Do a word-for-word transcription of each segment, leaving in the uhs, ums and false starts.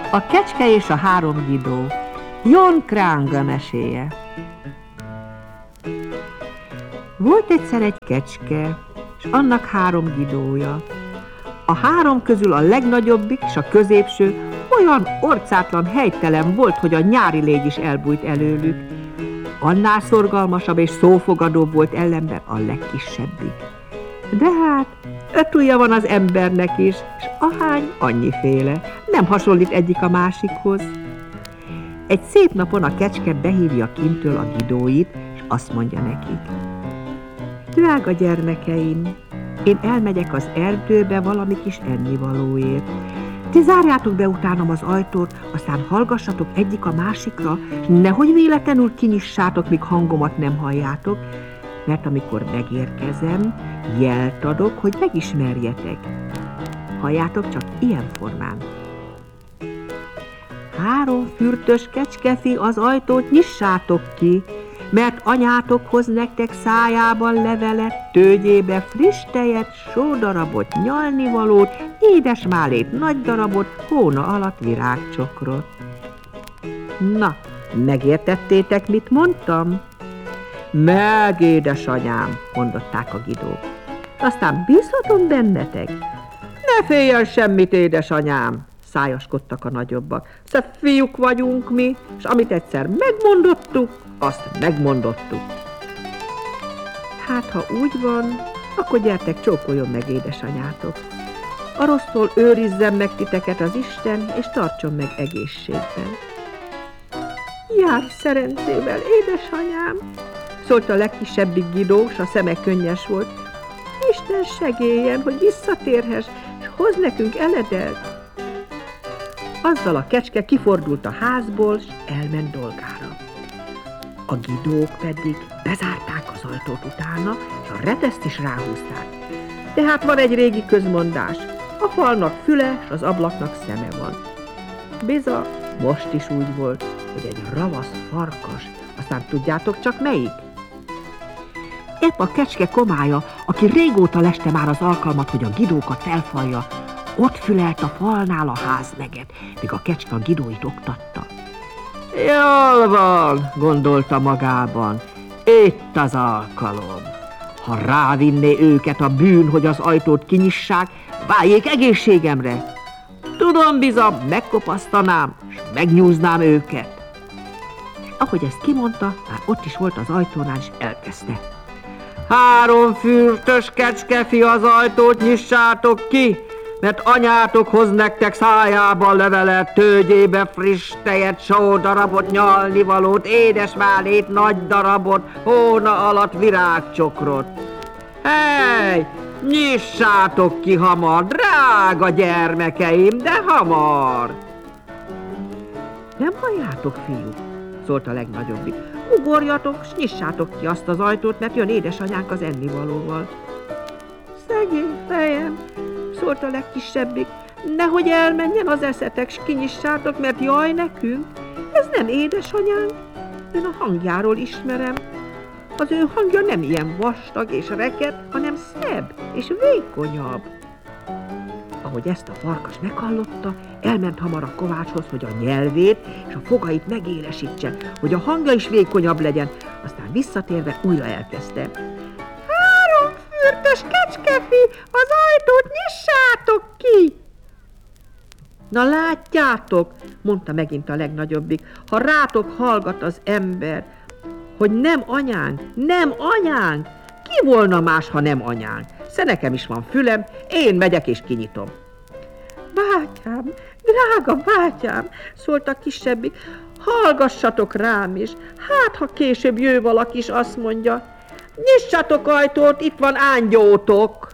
A kecske és a három gidó. Jon Kranga meséje. Volt egyszer egy kecske, és annak három gidója. A három közül a legnagyobbik és a középső olyan orcátlan, helytelen volt, hogy a nyári légy is elbújt előlük. Annál szorgalmasabb és szófogadóbb volt ellenben a legkisebbik. De hát, öt ujja van az embernek is, és ahány annyiféle, nem hasonlít egyik a másikhoz. Egy szép napon a kecske behívja kintől a gidóit, és azt mondja nekik: drága gyermekeim, én elmegyek az erdőbe valami kis ennivalóért. Ti zárjátok be utánam az ajtót, aztán hallgassatok egyik a másikra, és nehogy véletlenül kinyissátok, míg hangomat nem halljátok, mert amikor megérkezem, jelt adok, hogy megismerjetek. Halljátok csak ilyen formán. Három fürtös kecskefi, az ajtót nyissátok ki, mert anyátok hoz nektek szájában levelet, tőgyébe friss tejet, sódarabot, nyalnivalót, édesmálét, nagy darabot, hóna alatt virágcsokrot. Na, megértettétek, mit mondtam? Meg, édesanyám, mondották a gidók. Aztán bízhatom bennetek? Ne féljen semmit, édesanyám, szájaskodtak a nagyobbak. Szóval fiúk vagyunk mi, és amit egyszer megmondottuk, azt megmondottuk. Hát, ha úgy van, akkor gyertek, csókoljon meg édesanyátok. A rossztól őrizzen meg titeket az Isten, és tartson meg egészségben. Járj szerencsével, édesanyám, szólt a legkisebbik gidó, s a szeme könnyes volt. Isten segéljen, hogy visszatérhess, és hoz nekünk eledelt. Azzal a kecske kifordult a házból, s elment dolgára. A gidók pedig bezárták az ajtót utána, és a reteszt is ráhúzták. De hát van egy régi közmondás, a falnak füle, s az ablaknak szeme van. Biza, most is úgy volt, hogy egy ravasz farkas, aztán tudjátok csak melyik? Épp a kecske komája, aki régóta leste már az alkalmat, hogy a gidókat felfalja, ott fülelt a falnál a házneget, míg a kecske a gidóit oktatta. Jól van, gondolta magában, itt az alkalom. Ha rávinné őket a bűn, hogy az ajtót kinyissák, váljék egészségemre. Tudom, bizony, megkopasztanám, és megnyúznám őket. És ahogy ezt kimondta, már ott is volt az ajtónál, és elkezdte. Három fürtös kecskefi, az ajtót nyissátok ki, mert anyátok hoz nektek szájában levelet, tőgyébe friss tejet, sódarabot, nyalnivalót, édesmálét, nagy darabot, hóna alatt virágcsokrot. Hey, nyissátok ki hamar, drága gyermekeim, de hamar! Nem halljátok, fiúk? Szólt a legnagyobbik. Ugorjatok, s nyissátok ki azt az ajtót, mert jön édesanyánk az ennivalóval. Szegény fejem, szólt a legkisebbik, nehogy elmenjen az eszetek, s kinyissátok, mert jaj nekünk, ez nem édesanyánk, én a hangjáról ismerem. Az ő hangja nem ilyen vastag és reket, hanem szebb és vékonyabb. Ahogy ezt a farkas meghallotta, elment hamar a kovácshoz, hogy a nyelvét és a fogait megélesítse, hogy a hangja is vékonyabb legyen, aztán visszatérve újra elkezdte. Három fürtös kecskefi, az ajtót nyissátok ki! Na látjátok, mondta megint a legnagyobbik, ha rátok hallgat az ember, hogy nem anyánk, nem anyánk, ki volna más, ha nem anyánk? Sze nekem is van fülem, én megyek és kinyitom. Bátyám, drága bátyám, szólt a kisebbik, hallgassatok rám is, hát ha később jő valaki is azt mondja, nyissatok ajtót, itt van ángyótok.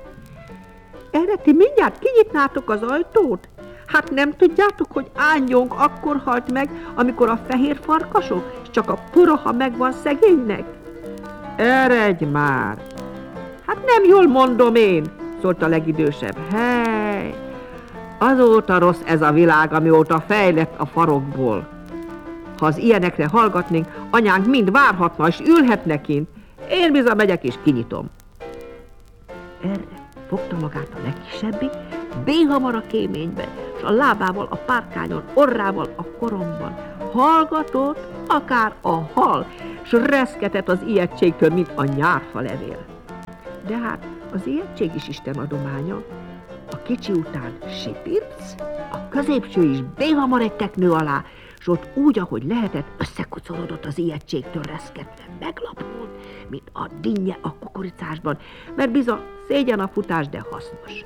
Erre ti mindjárt kinyitnátok az ajtót? Hát nem tudjátok, hogy ángyónk akkor halt meg, amikor a fehér farkasok, és csak a puraha megvan szegénynek? Eredj már! Hát nem jól mondom én, szólt a legidősebb. Hely, azóta rossz ez a világ, amióta fejlett a farokból. Ha az ilyenekre hallgatnénk, anyánk mind várhatna, és ülhetne kint. Én bizony megyek és kinyitom. Erre fogta magát a legkisebbik, béhamar a kéménybe, s a lábával a párkányon, orrával a koromban. Hallgatott, akár a hal, s reszketett az ijegységtől, mint a nyárfalevél. De hát az ijegység is Isten adománya. A kicsi után sipirc, a középső is béhamar egy teknő alá, s ott úgy, ahogy lehetett, összekucorodott az ijegységtől reszketve, meglapult, mint a dinnye a kukoricásban, mert bizony szégyen a futás, de hasznos.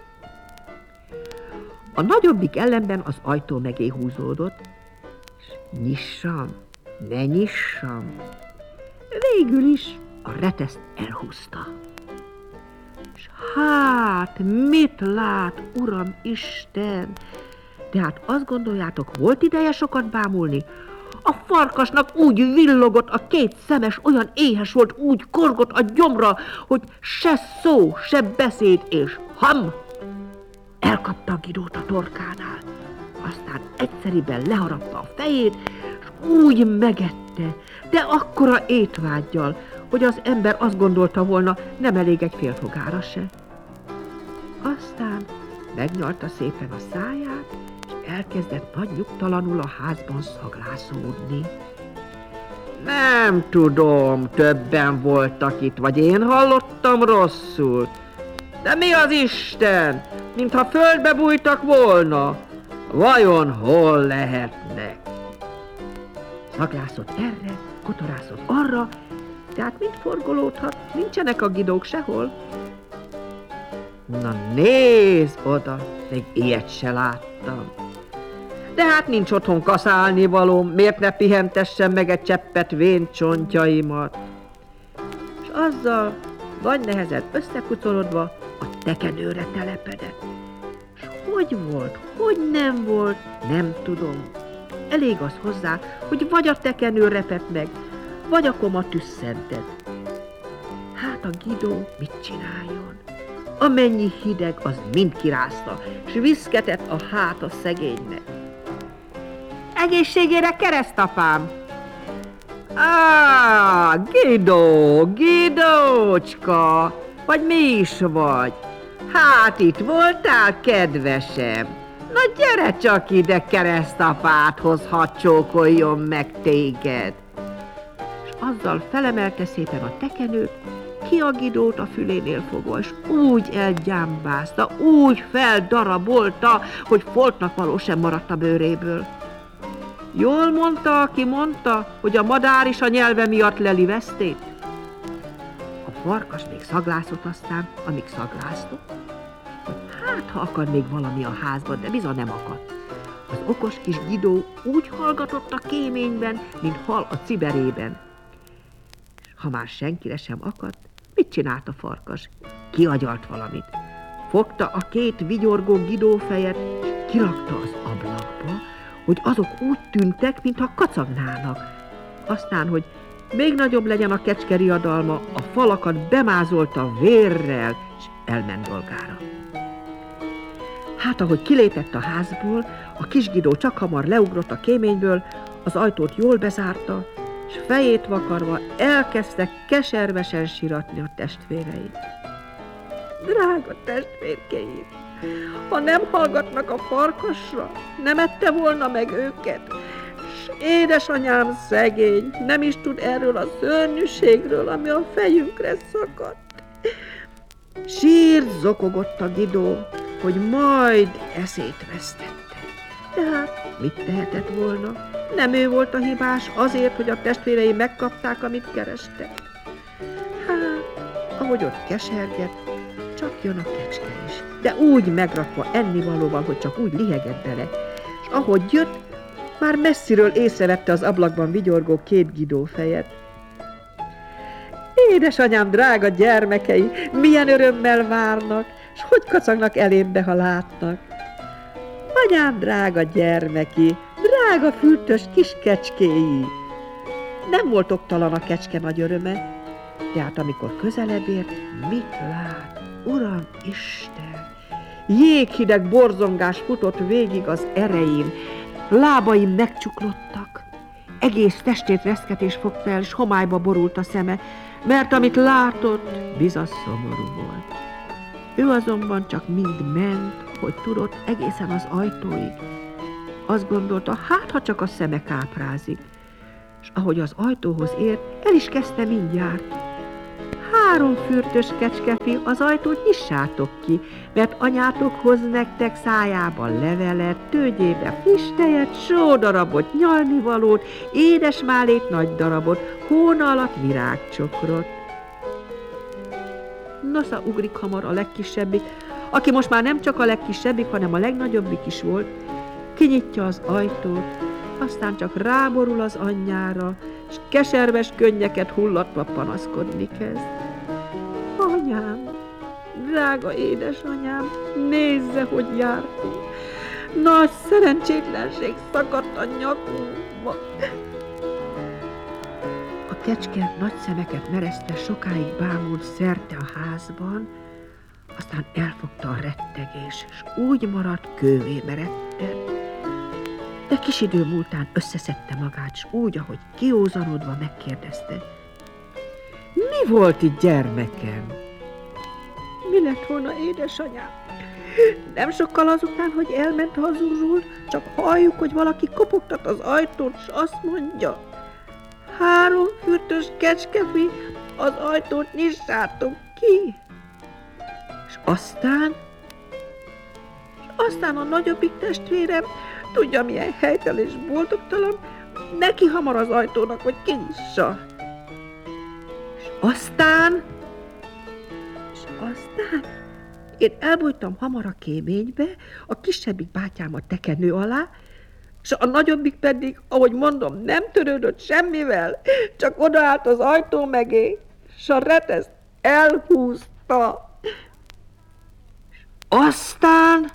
A nagyobbik ellenben az ajtó mögé húzódott, és nyissam, ne nyissam. Végül is a reteszt elhúzta. S hát, mit lát, Uram Isten? De hát azt gondoljátok, volt ideje sokat bámulni? A farkasnak úgy villogott a két szemes, olyan éhes volt, úgy korgott a gyomra, hogy se szó, se beszéd, és ham! Elkapta a Gidót a torkánál, aztán egyszeriben leharapta a fejét, és úgy megette, de akkora étvággyal, hogy az ember azt gondolta volna, nem elég egy fél fogára se. Aztán megnyalta szépen a száját, és elkezdett nagy nyugtalanul a házban szaglászódni. Nem tudom, többen voltak itt, vagy én hallottam rosszul. De mi az Isten? Mintha földbe bújtak volna. Vajon hol lehetnek? Szaglászott erre, kotorászott arra, tehát mind forgolódhat, nincsenek a Gidók sehol. Na nézd oda, még ilyet se láttam. De hát nincs otthon kaszálni való, miért ne pihentessem meg egy cseppet véncsontjaimat? És azzal vagy nehezen összekucorodva a tekenőre telepedett. És hogy volt, hogy nem volt, nem tudom. Elég az hozzá, hogy vagy a tekenő repett meg, vagy a koma tüsszentett. Hát a Gidó mit csináljon? Amennyi hideg, az mind kirázta, s viszketett a hát a szegénynek. Egészségére, keresztapám! Á, Gidó, Gidócska, vagy mi is vagy? Hát itt voltál, kedvesem? Na gyere csak ide, keresztapádhoz, hadd csókoljon meg téged! És azzal felemelte szépen a tekenőt, ki a Gidót a fülénél fogva, és úgy elgyámbázta, úgy feldarabolta, hogy foltnak való sem maradt a bőréből. Jól mondta, aki mondta, hogy a madár is a nyelve miatt leli vesztét? A farkas még szaglászott aztán, amíg szagláztott, hogy hát, ha akad még valami a házban, de bizony nem akadt. Az okos kis Gidó úgy hallgatott a kéményben, mint hal a ciberében. És ha már senkire sem akadt, mit csinált a farkas? Kiagyalt valamit. Fogta a két vigyorgó Gidó fejet, és kirakta az ablakba, hogy azok úgy tűntek, mintha kacagnának. Aztán, hogy még nagyobb legyen a kecske riadalma, a falakat bemázolta vérrel, és elment dolgára. Hát, ahogy kilépett a házból, a kis Gidó csak hamar leugrott a kéményből, az ajtót jól bezárta, és fejét vakarva elkezdte keservesen siratni a testvéreit. Drága testvérkeim, ha nem hallgatnak a farkasra, nem ette volna meg őket, s édesanyám szegény nem is tud erről a szörnyűségről, ami a fejünkre szakadt. Sírt, zokogott a Gidó, hogy majd eszét vesztette. De hát mit tehetett volna? Nem ő volt a hibás azért, hogy a testvérei megkapták, amit kerestek. Hát, ahogy ott kesergett, csak jön a kecske is, de úgy megrakva ennivalóval, hogy csak úgy lihegett bele, és ahogy jött, már messziről észrevette az ablakban vigyorgó két Gidó fejet. Édesanyám, drága gyermekei, milyen örömmel várnak, és hogy kacagnak elémbe, ha látnak. Anyám, drága gyermeki, drága fültös kis kecskéi. Nem volt oktalan a kecske nagy öröme, de hát amikor közelebb ért, mit lát? Uram Isten! Jéghideg borzongás futott végig az erején, lábai megcsuklottak, egész testét reszketés fogta el, és homályba borult a szeme, mert amit látott, bizony szomorú volt. Ő azonban csak mind ment, hogy tudott, egészen az ajtóig. Azt gondolta, hát ha csak a szeme káprázik. És ahogy az ajtóhoz ért, el is kezdte mindjárt. Három fürtös kecskefi, az ajtót nyissátok ki, mert anyátok hoz nektek szájában levelet, tőgyébe friss tejet, sódarabot, nyalnivalót, édesmálét nagy darabot, hóna alatt virágcsokrot. Nosza ugrik hamar a legkisebbik, aki most már nem csak a legkisebbik, hanem a legnagyobbik is volt. Kinyitja az ajtót, aztán csak ráborul az anyjára, és keserves könnyeket hullatva panaszkodni kezd. Anyám, drága édesanyám, nézze, hogy jártunk. Nagy szerencsétlenség szakadt a nyakunkba. A kecske nagy szemeket meresztve sokáig bámult szerte a házban, aztán elfogta a rettegés, és úgy maradt kővé meredten. De kis idő múltán összeszedte magát, s úgy, ahogy kiózanodva megkérdezte. Mi volt itt, gyermekem? Mi lett volna, édesanyám? Nem sokkal azután, hogy elment hazúzsul, csak halljuk, hogy valaki kopogtat az ajtón, s azt mondja, három fürtös kecskefi, az ajtót nyissátok ki. És aztán, és aztán a nagyobbik testvérem, tudja, milyen helytelen és boldogtalan, neki hamar az ajtónak, hogy kinyissa. És aztán, és aztán én elbújtam hamar a kéménybe, a kisebbik bátyám a tekenő alá, és a nagyobbik pedig, ahogy mondom, nem törődött semmivel, csak odaállt az ajtó mögé, és a reteszt elhúzta. És aztán,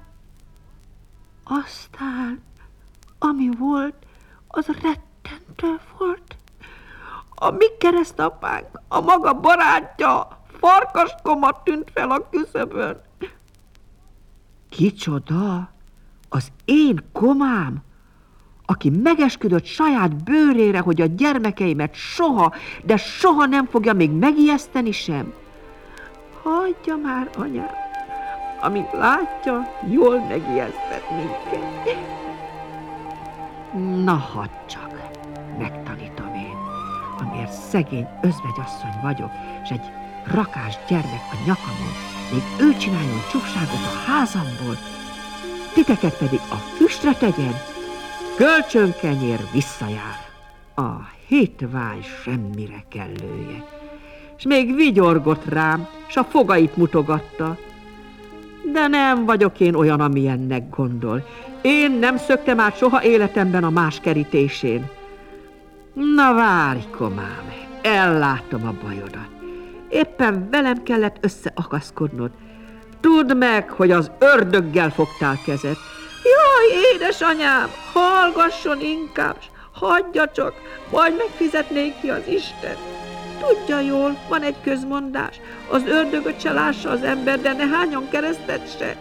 aztán, ami volt, az rettentő volt. A mi keresztapánk, a maga barátja, Farkaskoma tűnt fel a küszöbön. Kicsoda? Az én komám, aki megesküdött saját bőrére, hogy a gyermekeimet soha, de soha nem fogja még megijeszteni sem. Hagyja már, anyám, amint látja, jól megijesztett minket. Na, hadd csak, megtanítom én, amiért szegény özvegyasszony vagyok, és egy rakás gyermek a nyakamon, még ő csináljon csúfságot a házamból, titeket pedig a füstre tegyen, kölcsönkenyér visszajár, a hitvány semmire kellője. És még vigyorgott rám, s a fogait mutogatta. De nem vagyok én olyan, amilyennek gondol. Én nem szöktem át soha életemben a más kerítésén. Na várj, komám, ellátom a bajodat. Éppen velem kellett összeakaszkodnod. Tudd meg, hogy az ördöggel fogtál kezet. Jaj, édesanyám, hallgasson inkább, hagyja csak, majd megfizetnék ki az Isten. Tudja jól, van egy közmondás, az ördögöt se lássa az ember, de nehányan keresztet se.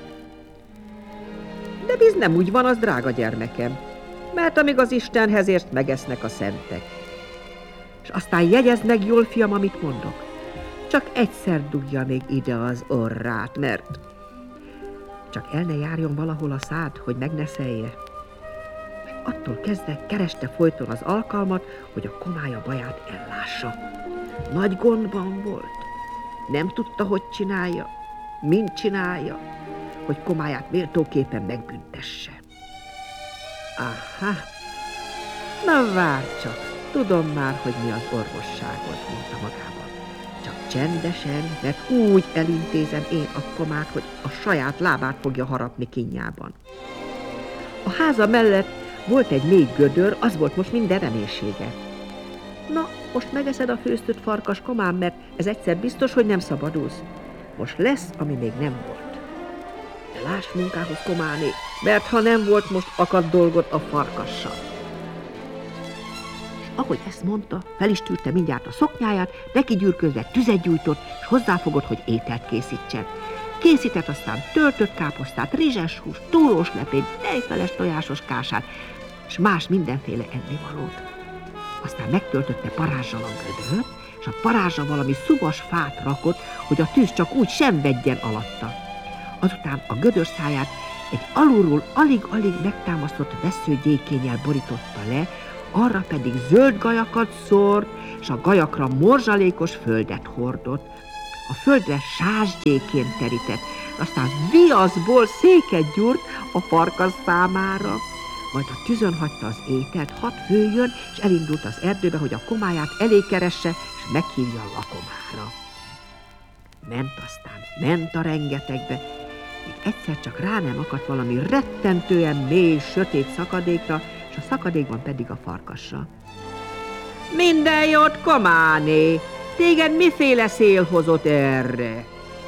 De biz nem úgy van az, drága gyermekem, mert amíg az Istenhez ért, megesznek a szentek. És aztán jegyezd meg jól, fiam, amit mondok. Csak egyszer dugja még ide az orrát, mert csak el ne járjon valahol a szád, hogy meg ne szelje. És attól kezdve kereste folyton az alkalmat, hogy a komája baját ellássa. Nagy gondban volt. Nem tudta, hogy csinálja, mint csinálja, hogy komáját méltóképpen megbüntesse. Aha, na várj csak, tudom már, hogy mi az orvosságot, mondta magában. Csak csendesen, mert úgy elintézem én a komát, hogy a saját lábát fogja harapni kínjában. A háza mellett volt egy mély gödör, az volt most minden reménysége. Na, most megeszed a főztött farkas, komám, mert ez egyszer biztos, hogy nem szabadulsz. Most lesz, ami még nem volt. De láss munkához, kománé, mert ha nem volt, most akad dolgod a farkassal. És ahogy ezt mondta, fel is tűrte mindjárt a szoknyáját, neki gyűrközve tüzet gyújtott, és hozzáfogott, hogy ételt készítsen. Készített aztán töltött káposztát, rizses húst, túrós lepét, tejfeles tojásos kását, és más mindenféle ennivalót. Aztán megtöltötte parázsal a gödröt, és a parázsra valami szuvas fát rakott, hogy a tűz csak úgy sem vegyen alatta. Azután a gödör száját egy alulról alig-alig megtámasztott veszőgyékénnyel borította le, arra pedig zöld gajakat szórt, és a gajakra morzsalékos földet hordott. A földre sásgyékén terített, aztán viaszból széket gyúrt a farkas számára. Majd a tüzön hagyta az ételt, hadd főjön, és elindult az erdőbe, hogy a komáját elé keresse, és meghívja a lakomára. Ment aztán, ment a rengetegbe, míg egyszer csak rá nem akadt valami rettentően mély, sötét szakadékra, és a szakadékban pedig a farkasra. Minden jót, kománé! Téged miféle szél hozott erre?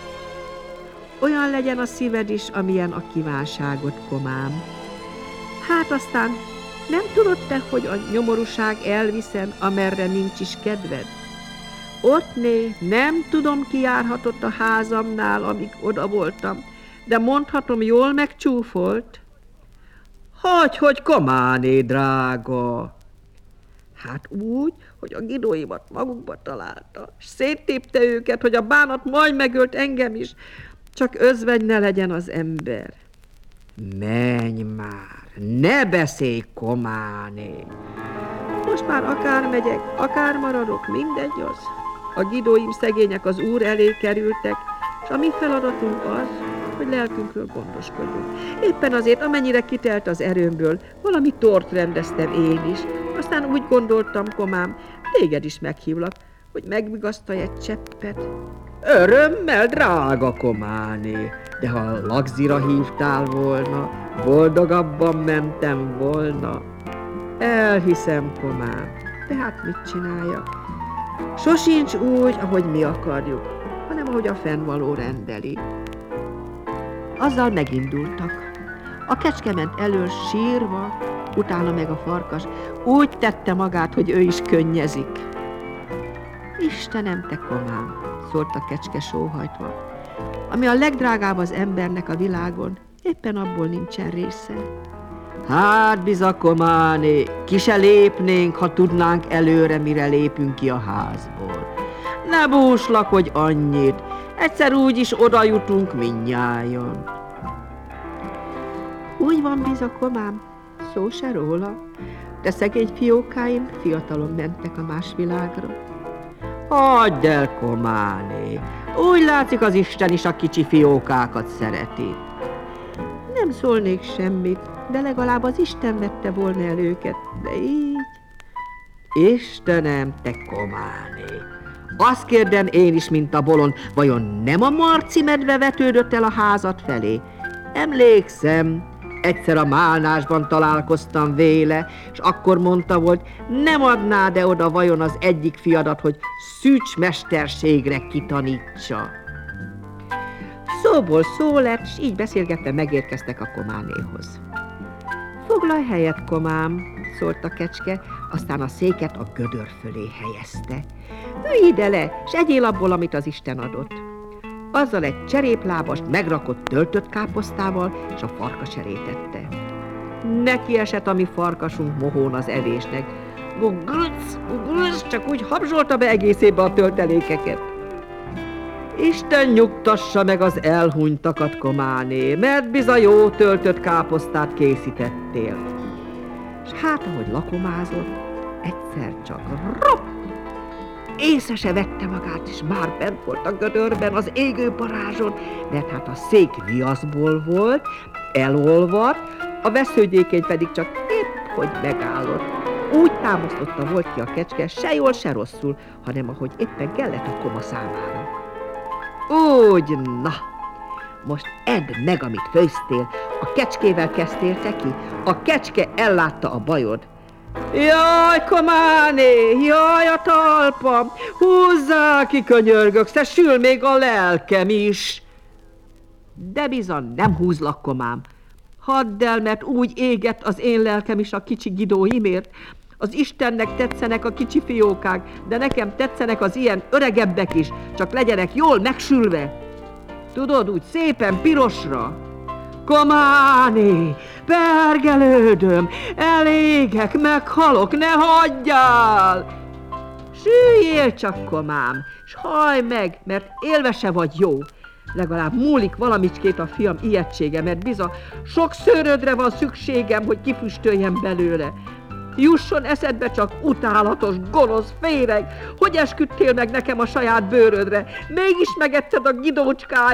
Olyan legyen a szíved is, amilyen a kívánságot, komám. Hát aztán nem tudod te, hogy a nyomorúság elviszen, amerre nincs is kedved? Ottné, nem tudom, ki járhatott a házamnál, amíg oda voltam, de mondhatom, jól megcsúfolt. Hogy, hogy kománé, drága! Hát úgy, hogy a gidóimat magukba találta, és széttépte őket, hogy a bánat majd megölt engem is, csak özvegy ne legyen az ember. Menj már, ne beszélj, kománé! Most már akár megyek, akár maradok, mindegy az. A gidóim szegények az úr elé kerültek, és a mi feladatunk az, hogy lelkünkről gondoskodjunk. Éppen azért, amennyire kitelt az erőmből, valami tort rendeztem én is. Aztán úgy gondoltam, komám, téged is meghívlak, hogy megvigasztalj egy cseppet. Örömmel, drága kománé, de ha lagzira hívtál volna, boldogabban mentem volna. Elhiszem, komám, de hát mit csináljak? Sosincs úgy, ahogy mi akarjuk, hanem ahogy a fennvaló rendeli. Azzal megindultak. A kecske ment elől sírva, utána meg a farkas úgy tette magát, hogy ő is könnyezik. Istenem, te komám, szólt a kecske sóhajtva, ami a legdrágább az embernek a világon, éppen abból nincsen része. Hát biza, kománé, ki se lépnénk, ha tudnánk előre, mire lépünk ki a házból. Ne búslak, hogy annyit, egyszer úgy is oda jutunk mindnyájan. Úgy van, biza, komám, szó se róla, de szegény fiókáim fiatalon mentek a más világra. Hagyd el, kománé, úgy látszik, az Isten is a kicsi fiókákat szereti. Nem szólnék semmit, de legalább az Isten vette volna el őket, de így... Istenem, te kománé! Azt kérdem én is, mint a bolond, vajon nem a marci medve vetődött el a házat felé? Emlékszem, egyszer a málnásban találkoztam véle, és akkor mondta volt, nem adná-e oda vajon az egyik fiadat, hogy szűcs mesterségre kitanítsa. Szóból szó lett, s így beszélgetve megérkeztek a kománéhoz. Foglalj helyet, komám, szólt a kecske, aztán a széket a gödör fölé helyezte. Ülj ide le, s egyél abból, amit az Isten adott. Azzal egy cseréplábast megrakott töltött káposztával, és a farkas elé tette. Neki esett a mi farkasunk mohón az evésnek. Gugrc, gugrc, csak úgy habzsolta be egészébe a töltelékeket. Isten nyugtassa meg az elhunytakat, kománé, mert bizony jó töltött káposztát készítettél. És hát, ahogy lakomázott, egyszer csak ropp! Észre se vette magát, és már bent volt a gödörben, az égő parázson, mert hát a szék viaszból volt, elolvadt, a veszőgyékény pedig csak épp, hogy megállott. Úgy támasztotta volt ki a kecske, se jól, se rosszul, hanem ahogy éppen kellett a koma számára. Úgy, na, most edd meg, amit főztél, a kecskével kezdtél te ki, a kecske ellátta a bajod. Jaj, kománé, jaj a talpam, húzzál ki, könyörgök, se sül még a lelkem is. De bizony, nem húzlak, komám. Hadd el, mert úgy égett az én lelkem is a kicsi gidóimért. Az Istennek tetszenek a kicsi fiókák, de nekem tetszenek az ilyen öregebbek is, csak legyenek jól megsülve. Tudod, úgy szépen pirosra. Kománé, pergelődöm, elégek, meghalok, ne hagyjál! Süllyél csak, komám, s hallj meg, mert élve se vagy jó. Legalább múlik valamicskét a fiam ijegysége, mert biza, sok szőrödre van szükségem, hogy kifüstöljem belőle. Jusson eszedbe csak, utálatos, gonosz féreg, hogy esküdtél meg nekem a saját bőrödre, mégis megetted a gidócskáj.